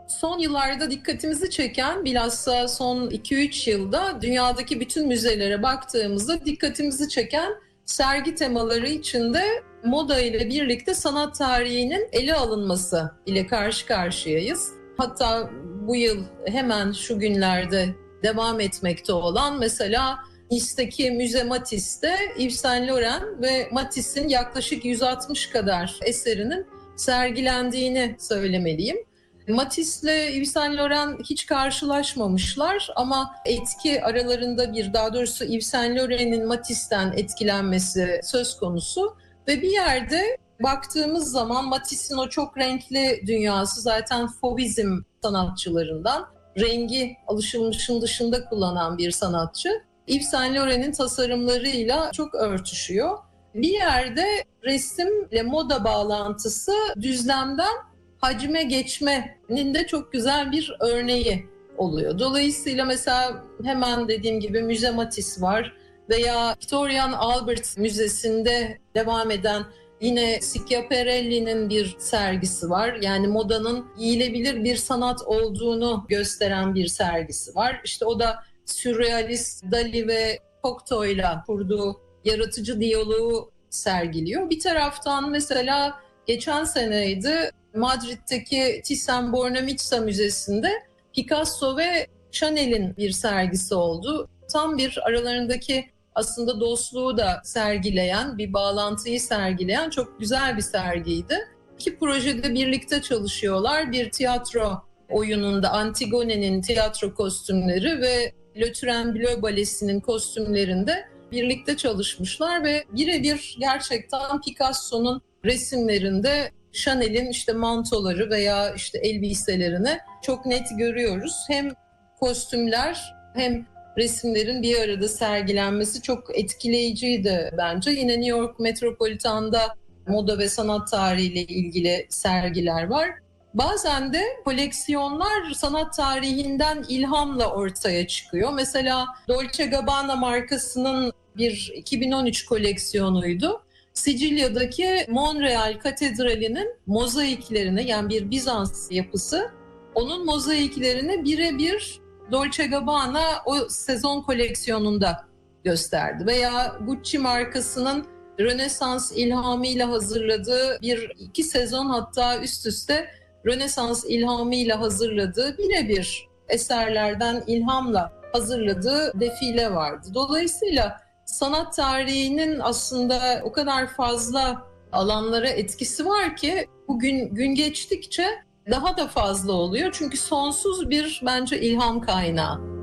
Son yıllarda dikkatimizi çeken, bilhassa son 2-3 yılda dünyadaki bütün müzelere baktığımızda dikkatimizi çeken sergi temaları içinde moda ile birlikte sanat tarihinin ele alınması ile karşı karşıyayız. Hatta bu yıl hemen şu günlerde devam etmekte olan mesela Nice'deki Müze Matisse'te Yves Saint Laurent ve Matisse'in yaklaşık 160 kadar eserinin sergilendiğini söylemeliyim. Matisse ile Yves Saint Laurent hiç karşılaşmamışlar ama etki aralarında daha doğrusu Yves Saint Laurent'in Matisse'den etkilenmesi söz konusu ve bir yerde baktığımız zaman Matisse'in o çok renkli dünyası zaten Fauvizm sanatçılarından, rengi alışılmışın dışında kullanan bir sanatçı. Yves Saint Laurent'in tasarımlarıyla çok örtüşüyor. Bir yerde resimle moda bağlantısı düzlemden hacme geçmenin de çok güzel bir örneği oluyor. Dolayısıyla mesela hemen dediğim gibi Müze Matisse var veya Victoria and Albert Müzesi'nde devam eden yine Schiaparelli'nin bir sergisi var. Yani modanın giyilebilir bir sanat olduğunu gösteren bir sergisi var. İşte o da sürrealist Dali ve Cocteau'yla kurduğu yaratıcı diyaloğu sergiliyor. Bir taraftan mesela geçen seneydi Madrid'deki Thyssen-Bornemisza Müzesi'nde Picasso ve Chanel'in bir sergisi oldu. Tam bir aralarındaki aslında dostluğu da sergileyen, bir bağlantıyı sergileyen çok güzel bir sergiydi. İki projede birlikte çalışıyorlar. Bir tiyatro oyununda Antigone'nin tiyatro kostümleri ve Le Turin Bleu Balesi'nin kostümlerinde birlikte çalışmışlar ve birebir gerçekten Picasso'nun resimlerinde Chanel'in işte mantoları veya işte elbiselerini çok net görüyoruz. Hem kostümler hem resimlerin bir arada sergilenmesi çok etkileyiciydi bence. Yine New York Metropolitan'da moda ve sanat tarihiyle ilgili sergiler var. Bazen de koleksiyonlar sanat tarihinden ilhamla ortaya çıkıyor. Mesela Dolce Gabbana markasının bir 2013 koleksiyonuydu. Sicilya'daki Monreal Katedrali'nin mozaiklerini, yani bir Bizans yapısı, onun mozaiklerini birebir Dolce Gabbana o sezon koleksiyonunda gösterdi. Veya Gucci markasının Rönesans ilhamıyla hazırladığı 1-2 sezon hatta üst üste Rönesans ilhamıyla hazırladığı birebir eserlerden ilhamla hazırladığı defile vardı. Dolayısıyla sanat tarihinin aslında o kadar fazla alanlara etkisi var ki bugün gün geçtikçe daha da fazla oluyor. Çünkü sonsuz bir bence ilham kaynağı.